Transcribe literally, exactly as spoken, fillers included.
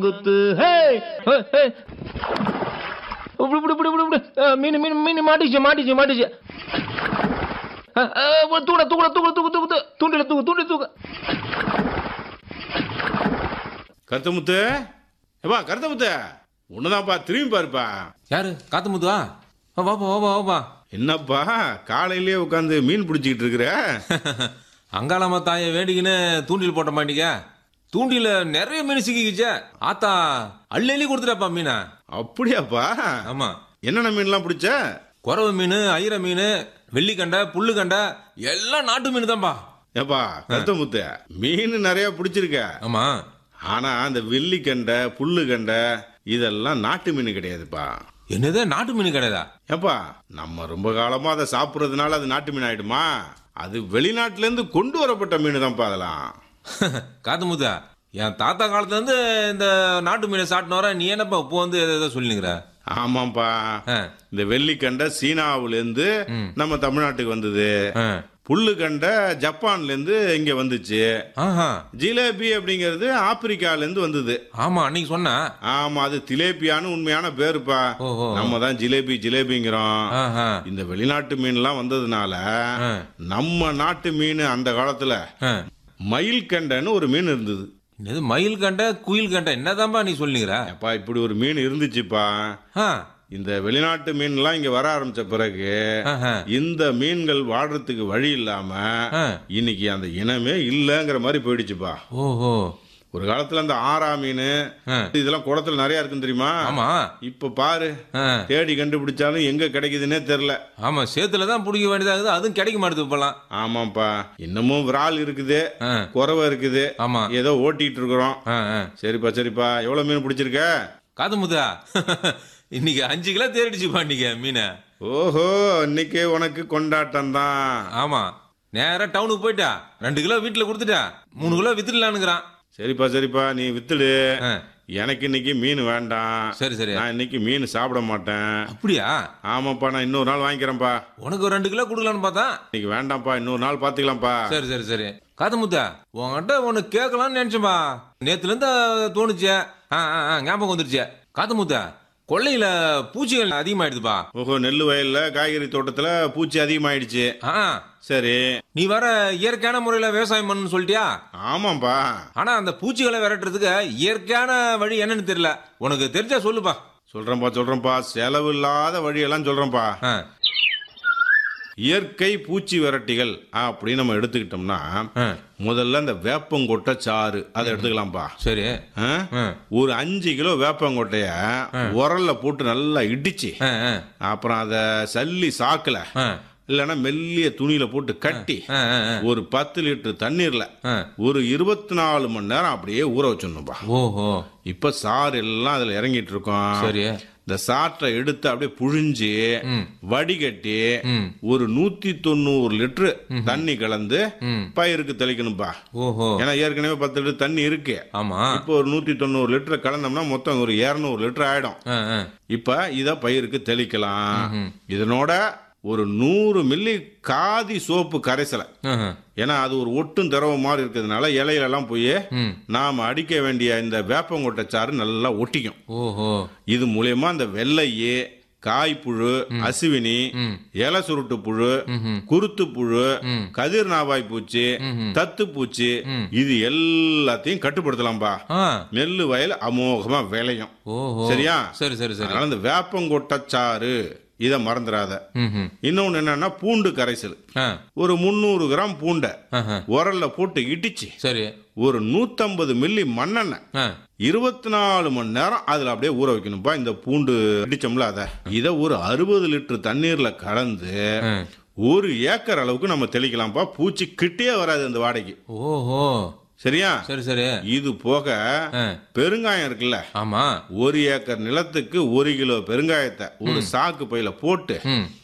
குத்து ஹே ஹே, ஹே. இப்படி இப்படி இப்படி இப்படி இப்படி. ஆ, மீன் மீன் மீன் மாட்டிச்சு மாட்டிச்சு மாட்டிச்சு ஆ, ஆ, தூட தூட தூக்க தூக்க தூக்கு தூண்டில தூக்கு தூண்டி தூக்கு கருத்தமுத்து ஏப்பா கருத்தமுத்து ஒண்ணுதான்ப்பா திரும்பி பாருப்பா. யாரு காத்து முத்துவா வாப்பா வாப்பா வாப்பா. என்னப்பா காலையிலேயே உட்காந்து மீன் பிடிச்சிக்கிட்டு இருக்கிற? அங்காளம்மா தாயை வேண்டிக்கின்னு தூண்டில் போட்ட மாட்டீங்க. தூண்டில நிறைய மீன் சிக்கிக்கிச்சே. ஆத்தா அள்ளி அள்ளி கொடுத்துட்டாப்பா மீனை. அப்படியாப்பா? ஆமா. என்னென்ன மீன்லாம் பிடிச்ச? குறவு மீன், ஐர மீன், வெள்ளிக்கண்டை, புல்லு கண்டை எல்லாம் நாட்டு மீன் தான்ப்பா. ஏப்பா கருத்தமுத்து மீன் நிறைய பிடிச்சிருக்க. ஆமா. ஆனா அந்த வெள்ளிக்கண்டை புல்லு கண்டை இதெல்லாம் நாட்டு மீன் கிடையாதுப்பா. என்னது நாட்டு மீன் கிடையாதா? ஏப்பா நம்ம ரொம்ப காலமா அதை சாப்பிட்றதுனால அது நாட்டு மீன் ஆயிடுமா? அது வெளிநாட்டுல இருந்து கொண்டு வரப்பட்ட மீன் தான்ப்பா அதெல்லாம். காத்து முத்தா, என் தாத்தா காலத்துல இருந்து இந்த நாட்டு மீனை சாப்பிட்டு வர, நீ என்னப்பா இப்போ வந்து எதை சொல்லிங்கிற? ஆமாப்பா. இந்த வெள்ளிக்கண்டை சீனாவுல இருந்து நம்ம தமிழ்நாட்டுக்கு வந்தது. புல்லு கண்டை ஜப்பான்ல இருந்து இங்க வந்துச்சு. ஜிலேபி அப்படிங்கிறது ஆப்பிரிக்கால இருந்து வந்தது. ஆமா அன்னைக்கு சொன்ன. ஆமா அது திலேபியான்னு உண்மையான பேருப்பா. நம்ம தான் ஜிலேபி ஜிலேபிங்கிறோம். இந்த வெளிநாட்டு மீன் எல்லாம் வந்ததுனால நம்ம நாட்டு மீன் அந்த காலத்துல மயில் கண்டைன்னு ஒரு மீன் இருந்தது. மயில் கண்டை குயில் கண்டை என்னதான்பா நீ சொல்லுங்கிற? அப்பா இப்படி ஒரு மீன் இருந்துச்சுப்பா. இந்த வெளிநாட்டு மீன் எல்லாம் இங்க வர ஆரம்பிச்ச பிறகு இந்த மீன்கள் வாடுறதுக்கு வழி இல்லாம இன்னைக்கு அந்த இனமே இல்லங்கிற மாதிரி போயிடுச்சுப்பா. ஓஹோ. ஒரு காலத்துல அந்த ஆறா மீன் இதெல்லாம் குளத்துல நிறைய இருக்குன்னு தெரியுமா? ஆமா. இப்ப பாரு தேடி கண்டுபிடிச்சாலும் எங்க கிடைக்குதுன்னே தெரியல. ஆமா சேத்துலதான் பிடிக்க வேண்டியதாகுது, அதுவும் கிடைக்க மாட்டேது இப்பெல்லாம். ஆமாப்பா இன்னமும் விரால் இருக்குது, குறவை இருக்குது. ஆமா ஏதோ ஓட்டிட்டு இருக்கிறோம். சரிப்பா சரிப்பா எவ்வளவு மீன் பிடிச்சிருக்க? காது முத்தா இன்னைக்கு அஞ்சு கிலோ தேடிச்சுப்பா இன்னைக்கு மீனை. ஓஹோ இன்னைக்கு உனக்கு கொண்டாட்டம் தான். ஆமா நேரா டவுனுக்கு போயிட்டா ரெண்டு கிலோ வீட்டுல கொடுத்துட்டா மூணு கிலோ வித்துடலான்னுங்கிறான். சரிப்பா சரிப்பா நீ வித்துடு. எனக்கு இன்னைக்கு மீன் வேண்டாம். சரி சரி நான் இன்னைக்கு மீன் சாப்பிட மாட்டேன். அப்படியா? ஆமாப்பா நான் இன்னொரு நாள் வாங்கிக்கிறேன்ப்பா. உனக்கு ஒரு ரெண்டு கிலோ கொடுக்கலான்னு பார்த்தா இன்னைக்கு வேண்டாம்ப்பா இன்னொரு நாள் பாத்துக்கலாம்ப்பா. சரி சரி சரி காது முத்தா உன்கிட்ட ஒன்னு கேட்கலாம்னு நினைச்சேன்பா. நேத்துல இருந்து தோணுச்சே. ஞாபகம் வந்துருச்சு. காது முத்தா கொள்ளையில பூச்சிகள் அதிகமாயிடுதுப்பா. ஓஹோ நெல்லு வயல்ல காய்கறி தோட்டத்துல பூச்சி அதிகமாயிடுச்சு. சரி நீ வர இயற்கையான முறையில விவசாயம் பண்ணு சொல்லிட்டியா? ஆமாப்பா. ஆனா அந்த பூச்சிகளை விரட்டுறதுக்கு இயற்கையான வழி என்னன்னு தெரியல. உனக்கு தெரிஞ்சா சொல்லுப்பா. சொல்றேன்ப்பா சொல்றேன்ப்பா செலவு இல்லாத வழியெல்லாம் சொல்றேன்ப்பா. இயற்கை பூச்சி விரட்டிகள் அப்படின்னு நம்ம எடுத்துக்கிட்டோம்னா முதல்ல இந்த வேப்பங்கொட்டை சாறு அதை எடுத்துக்கலாம்ப்பா. சரி ஒரு அஞ்சு கிலோ வேப்பங்கொட்டைய உரல்ல போட்டு நல்லா இடிச்சு அப்புறம் அத சல்லி சாக்குல இல்லைன்னா மெல்லிய துணியில போட்டு கட்டி ஒரு பத்து லிட்டர் தண்ணீர்ல ஒரு இருபத்தி நாலு மணி நேரம் அப்படியே ஊற வச்சிடணும்பா. ஓஹோ. இப்ப சாறு எல்லாம் அதுல இறங்கிட்டு இருக்கோம். சரி இந்த சாற்றை எடுத்து அப்படியே புழிஞ்சு வடிகட்டி ஒரு நூத்தி தொண்ணூறு லிட்டர் தண்ணி கலந்து பயிருக்கு தெளிக்கணும்பா. ஓஹோ. ஏன்னா ஏற்கனவே பத்து லிட்டர் தண்ணி இருக்கு. ஆமா. இப்போ ஒரு நூத்தி தொண்ணூறு லிட்டர் கலந்தோம்னா மொத்தம் ஒரு இருநூறு லிட்டர் ஆயிடும். இப்ப இத பயிருக்கு தெளிக்கலாம். இதனோட ஒரு நூறு மில்லி காதி சோப்பு கரைசலை, ஏன்னா அது ஒரு ஒட்டும் திரவ மாதிரி இருக்கிறதுனால இலையில எல்லாம் போய் நாம அடிக்க வேண்டிய இந்த வேப்பங்கொட்டை சாறு நல்லா ஒட்டிக்கும். ஓஹோ. இது மூலியமா இந்த வெள்ளையே காய்ப்புழு, அசுவினி, இலை சுருட்டு புழு, குருத்து புழு, கதிர் நாவாய் பூச்சி, தத்து பூச்சி இது எல்லாத்தையும் கட்டுப்படுத்தலாம்பா. நெல்லு வயல் அமோகமா விளையும். சரியா? சரி சரி சரி. அதனால இந்த வேப்பங்கொட்டை சாறு இத மறந்துடாத. இன்னொன்னு என்னன்னா பூண்டு கரைசல் ஒரு முன்னூறு கிராம் பூண்டை உரல்ல போட்டு இடிச்சு சரி ஒரு நூத்தம்பது மில்லி மண்ணெண்ணெய் இருபத்தி நாலு மணி நேரம் அதுல அப்படியே ஊற வைக்கணும்பா. இந்த பூண்டு இடிச்சோம்ல அத இத ஒரு அறுபது லிட்டர் தண்ணீர்ல கலந்து ஒரு ஏக்கர் அளவுக்கு நம்ம தெளிக்கலாம்ப்பா. பூச்சி கிட்டே வராது அந்த வாடைக்கு. ஓஹோ. சரியா? சரி சரி. இது போக பெருங்காயம் இருக்குல்ல, ஆமா, ஒரு ஏக்கர் நிலத்துக்கு ஒரு கிலோ பெருங்காயத்தை ஒரு சாக்கு பையில போட்டு